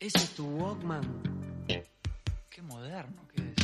Ese es tu Walkman. Qué moderno que es.